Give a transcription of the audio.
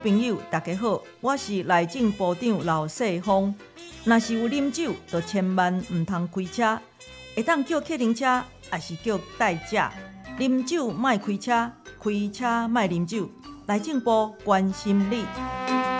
朋友，大家好，我是内政部长老世芳。若是有啉酒，就千万唔通开车，会当叫客停车，也是叫代驾。啉酒莫开车，开车莫啉酒。内政部关心你。